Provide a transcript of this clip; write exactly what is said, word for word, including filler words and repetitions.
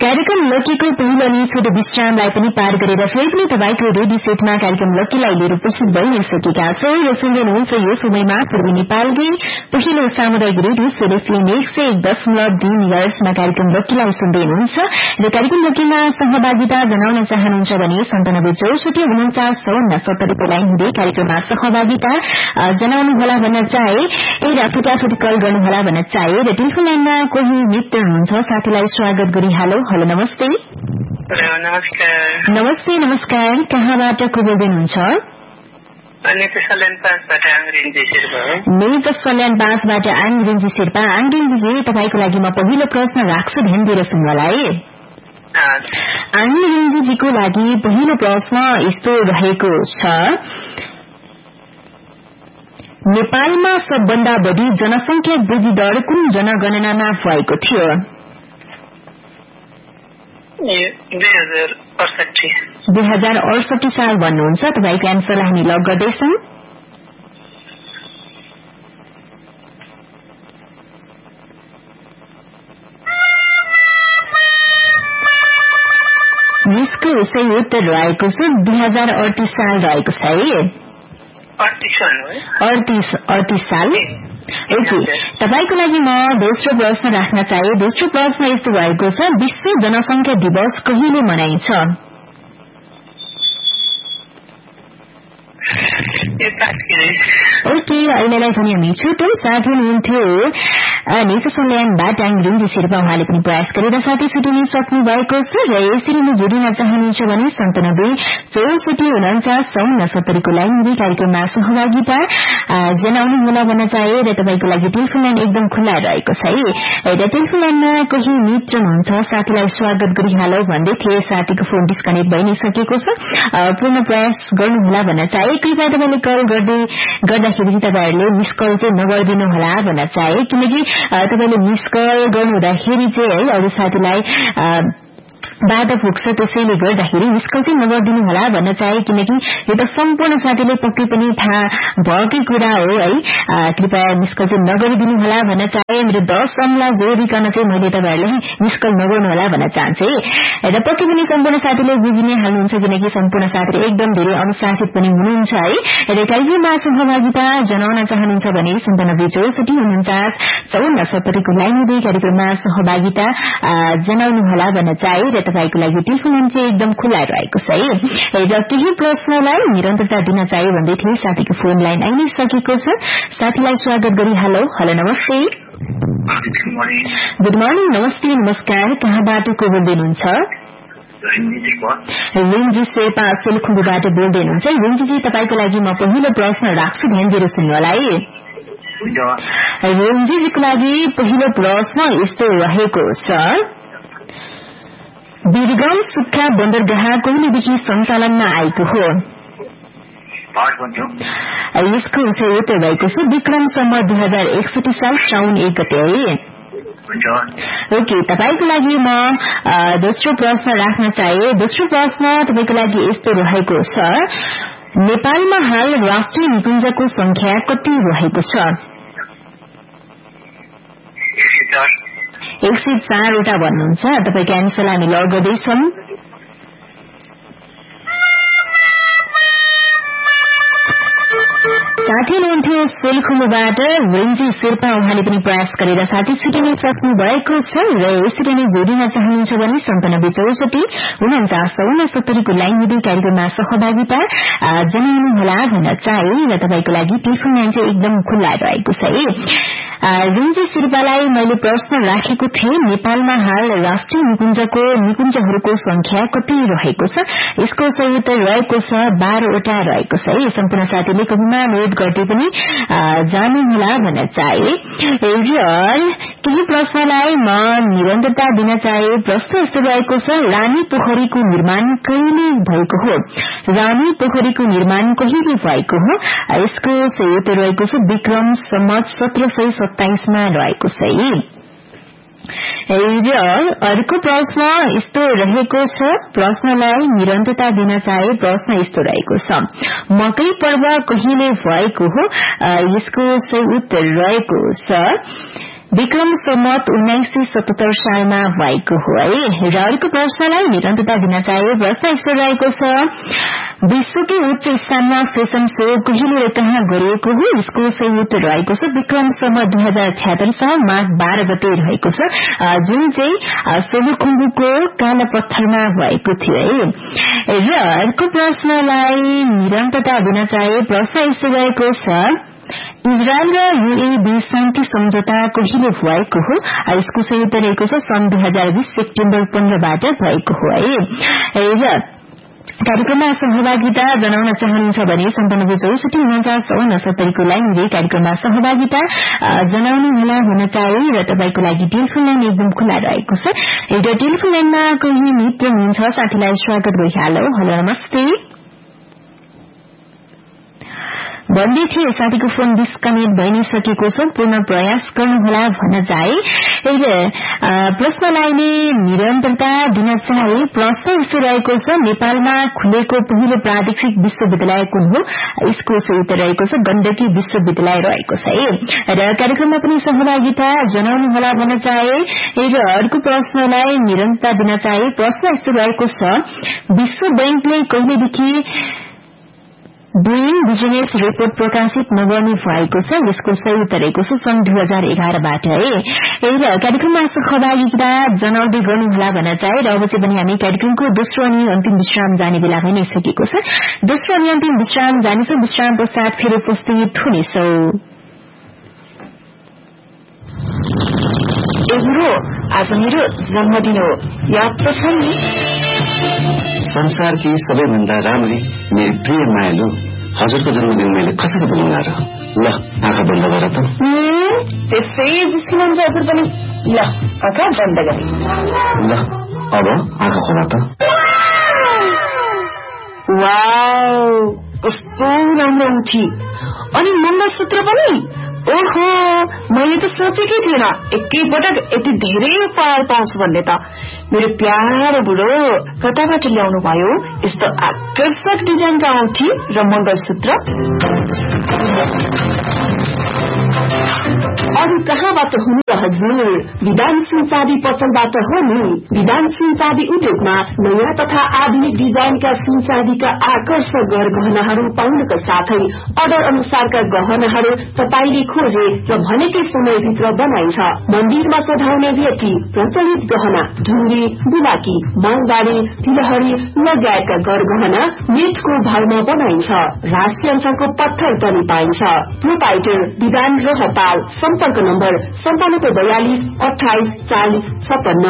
कार्यक्रम लकीको पहिलो अनि छोटो विश्रामलाई पनि पार गरेर फेरि पनि तपाईको रेडियो सेटमा कार्यक्रम लकीलाई लिएर उपस्थित भइसकेका छौं र सुन्दै हुनुहुन्छ यो समयमा पूर्वी नेपालकै पहिलो सामुदायिक रेडियो सेलेफिन एक सय एक दशमलव दुई मेगाहर्जमा कार्यक्रम लकीलाई सुन्दै हुनुहुन्छ र कार्यक्रम लकीमा सहभागिता जनाउन चाहनुहुन्छ भने सन्तानब्बे चौसठी उन्चास चौन्न सत्तरीको लाइन हुँदै कार्यक्रममा सहभागिता जनाउनुहोला भन्न चाहे र फटाफट कल गर्नुहोला भन्न चाहे र टेलिफोन लाइनमा कोही मित्र हुनुहुन्छ साथीलाई स्वागत गरिहालौ। हेलो नमस्ते। नमस्कार। नमस्ते नमस्कार। कहाँबाट को बोल्दै हुनुहुन्छ? नेता सल्यान पाँचबाट आङरिन्जी शेर्पा। आङरिन्जी तपाईको लागि म पहिलो प्रश्न राख्छु, ध्यान दिएर सुन्नुहोला है। आङरिन्जीको लागि पहिलो प्रश्न यस्तो रहेको छ, नेपालमा सबभन्दा बढी जनसंख्या वृद्धि दर कुन जनगणनामा भएको थियो? दुई हजार अडसठी साल भन्नुहुन्छ। तपाईको एन्सरलाई हामी लक गर्दैछौं। यसको सही उत्तर रहेको छ दुई हजार अडतिस साल रहेको छ है। अडतिस अडतिस साल। ओके, तपाईको लागि म दोस्रो प्रश्न राख्न चाहे। दोस्रो प्रश्न यस्तो भएको छ, विश्व जनसंख्या दिवस कहिले मनाइन्छ? ओके, अहिलेलाई पनि हामी छुट्यौं। साथी हुनुहुन्थ्यो नेता सल्यानबाट आङरिन्जी शेर्पा, उहाँले पनि प्रयास गरेर साथी छुट्याउन सक्नु भएको छ र यसरी नै जोडिन चाहनुहुन्छ भने सन्तानब्बे चौसठी उन्चास चौन्न सत्तरीको लाइन हुँदै कार्यक्रममा सहभागिता जनाउनुहोला भन्न चाहे र तपाईँको लागि टेलिफोन लाइन एकदम खुल्ला रहेको छ है। र टेलिफोन लाइनमा कोही मित्र हुनुहुन्छ साथीलाई स्वागत गरिहालौ भन्दै थिए, साथीको फोन डिस्कनेक्ट भइ नै सकेको छ। पुनः प्रयास गर्नुहोला भन्न चाहे। कृपया तपाईँले कल गर्दै गर्दाखेरि तपाईँहरूले मिस कल चाहिँ नगरिदिनु होला भन्न चाहे, किनकि तपाईँले मिस कल गर्नुहुँदाखेरि चाहिँ है अरू साथीलाई बाधा पुग्छ, त्यसैले गर्दाखेरि मिस कल चाहिँ नगरिदिनु होला भन्न चाहे, किनकि यो त सम्पूर्ण साथीले पक्कै पनि थाहा भएकै कुरा हो है। कृपया मिस कल चाहिँ नगरिदिनु होला भन्न चाहे। मेरो दस अमला जोडिकन चाहिँ मैले तपाईँहरूलाई मिस कल नगर्नु होला भन्न चाहन्छु है। र पक्कै पनि सम्पूर्ण साथीले बुझि नै हाल्नुहुन्छ, किनकि सम्पूर्ण साथीले एकदम धेरै अनुशासित पनि हुनुहुन्छ है। र कार्यक्रममा सहभागिता जनाउन चाहनुहुन्छ भने सन्तानब्बे चौसठी उन्चास चौन्न सत्तरीको लाइन हुँदै कार्यक्रममा सहभागिता जनाउनुहोला भन्न चाहे र तपाईको लागि टेलिफोन चाहिँ एकदम खुल्ला रहेको छ है। र केही प्रश्नलाई निरन्तरता दिन चाहे भन्दै थिए, साथीको फोन लाइन आइ नै सकेको छ। साथीलाई स्वागत गरिहालौ। हेलो नमस्ते। Good morning. नमस्ते नमस्कार। कहाँबाट को बोल्दै हुनुहुन्छ? रिन्जी शेर्पा सोलखुम्बुबाट बोल्दै हुनुहुन्छ। रिन्जीजी तपाईको लागि म पहिलो प्रश्न राख्छु, ध्यान दिएर सुन्नुहोला है। रिन्जीजीको लागि पहिलो प्रश्न यस्तो रहेको छ, वीरगंज सुक्खा बन्दरगाह कहिलेदेखि सञ्चालनमा आएको हो? यसको सही उत्तर भएको छ विक्रम सम्म दुई हजार एकसठी साल श्रावण एक गते है। ओके, तपाईको लागि म दोस्रो प्रश्न राख्न चाहे। दोस्रो प्रश्न तपाईँको लागि यस्तो रहेको छ, नेपालमा हाल राष्ट्रिय निकुञ्जको संख्या कति रहेको छ? एक सय चारवटा भन्नुहुन्छ। तपाईँको एन्सरलाई हामी लक गर्दैछौं। साथी हुनुहुन्थ्यो सोलखुम्बुबाट रिन्जी शेर्पा, उहाँले पनि प्रयास गरेर साथी छुट्याउन सक्नु भएको छ र यसरी नै जोडिन चाहनुहुन्छ भने सन्तानब्बे चौसठी उन्चास चौन्न सत्तरीको लाइन हुँदै कार्यक्रममा सहभागिता जनाउनुहोला भन्न चाहे र तपाईँको लागि टेलिफोन लाइन चाहिँ एकदम खुल्ला रहेको छ है। रिन्जी शेर्पालाई मैले प्रश्न राखेको थिएँ, नेपालमा हाल राष्ट्रिय निकुञ्जको निकुञ्जहरूको संख्या कति रहेको छ? यसको सही उत्तर रहेको छ बाह्रवटा रहेको छ है। सम्पूर्ण साथीले कहिलेमा नोट गर्दै पनि जान्नुहोला भन्न चाहे। र केही प्रश्नलाई म निरन्तरता दिन चाहे। प्रश्न यस्तो रहेको छ, रानी पोखरीको निर्माण कहिले भएको हो? रानी पोखरीको निर्माण कहिले भएको हो? यसको सही उत्तर रहेको छ विक्रम सम्वत सत्र सय सत्ताइसमा रहेको छ है। र अर्को प्रश्न यस्तो रहेको छ, प्रश्नलाई निरन्तरता दिन चाहे। प्रश्न यस्तो रहेको छ, मकै पर्व कहिले भएको हो? यसको सही उत्तर रहेको छ विक्रम सम्वत उन्नाइस सय सतहत्तर सालमा भएको हो है। र अर्को प्रश्नलाई निरन्तरता दिन चाहिए प्रश्न यस्तो रहेको छ, विश्वकै उच्च स्थानमा फेसन शो कहिले र कहाँ गरिएको हो? यसको सही उत्तर रहेको छ विक्रम सम्वत दुई हजार छ्यात्तर साल माघ बाह्र गते रहेको छ, जुन चाहिँ सोलुखुम्बुको काला पत्थरमा भएको थियो है। र अर्को प्रश्नलाई निरन्तरता दिन चाहिए प्रश्न यस्तो रहेको छ, इजरायल र यूएई बीच शान्ति सम्झौता कहिले भएको हो? यसको सही उत्तर रहेको छ सन् दुई हजार बीस सेप्टेम्बर पन्ध्रबाट भएको हो है। र कार्यक्रममा सहभागिता जनाउन चाहनुहुन्छ भने सन्तानब्बे चौसठी उन्चास चौन्न सत्तरीको लाइनले कार्यक्रममा सहभागिता जनाउनु होला हुन चाहिए। र तपाईँको लागि टेलिफोन लाइन एकदम खुला रहेको छ। एउटा टेलिफोन लाइनमा कोही मित्र हुनुहुन्छ, साथीलाई स्वागत गरिहालौ। हेलो नमस्ते भन्दै थिए, साथीको फोन डिस्कनेक्ट भइ नै सकेको छ, पुनः प्रयास गर्नुहोला भन्न चाहे। प्रश्नलाई नै निरन्तरता दिन चाहे प्रश्न यस्तो रहेको छ, नेपालमा खुलेको पहिलो प्रादेशिक विश्वविद्यालय कुन हो? यसको सही उत्तर रहेको छ गण्डकी विश्वविद्यालय रहेको छ है। र कार्यक्रममा पनि सहभागिता जनाउनुहोला भन्न चाहे। र अर्को प्रश्नलाई निरन्तरता दिन चाहे प्रश्न यस्तो रहेको छ, विश्व बैंकले कहिलेदेखि डुइङ बिजनेस रिपोर्ट प्रकाशित नगर्ने भएको छ? यसको सही उत्तर रहेको छ सन् दुई हजार एघारबाट है। र कार्यक्रममा सहभागिता जनाउँदै गर्नुहोला भन्न चाहे। र अब चाहिँ पनि हामी कार्यक्रमको दोस्रो अनि अन्तिम विश्राम जाने बेला भइ नै सकेको छ। दोस्रो अनि अन्तिम विश्राम जानेछौं, विश्राम पश्चात फेरि उपस्थित हुनेछौं। आज मेरो जन्मदिन हो, याद त छ नि? संसारकी सबैभन्दा राम्री मेरो प्रिय मायालु हजुरको जन्मदिन मैले कसरी बोलाउला र? ल आँखा बन्द गर त। त्यसै जिस्किनुहुन्छ हजुर पनि। ल आँखा बन्द गरे। ल अब आँखा खोला त। वाउ कस्तो राम्रो उठी। अनि मङ्गलसूत्र पनि? ओहो मैले त सोचेकै थिएन एकैपटक यति धेरै उपहार पाउँछु भन्ने त। मेरो प्यारो बुढो कताबाट ल्याउनु भयो यस्तो आकर्षक डिजाइनका औँठी र मङ्गलसूत्र? अरू कहाँबाट हुनु र हजुर? विधान सुनचाँदी पसलबाट हो नि। विधान सुनचाँदी उद्योगमा नयाँ तथा आधुनिक डिजाइनका सुनचाँदीका आकर्षक गहनाहरू पाउनका साथै अर्डर अनुसारका गहनाहरू तपाईले खोजे र भनेकै समयभित्र बनाइन्छ। मन्दिरमा चढाउने भेटी, प्रचलित गहना, ढुङ्गी, बुलाकी, मालबारी, तिलहरी लगायतका गरगहना नेटको भावमा बनाइन्छ। राशि अनुसारको पत्थर पनि पाइन्छ। प्रोपाइटर विधान रोहताल। सम्पर्क नम्बर सन्तानब्बे बयालिस अठाइस चालिस छप्पन्न।